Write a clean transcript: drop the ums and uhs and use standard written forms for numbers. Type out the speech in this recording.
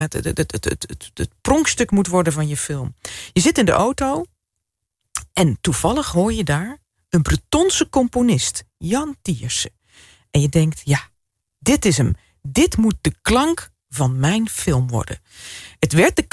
het pronkstuk moet worden van je film. Je zit in de auto en toevallig hoor je daar een Bretonse componist, Jan Tiersen. En je denkt, ja, dit is hem. Dit moet de klank van mijn film worden. Het werd de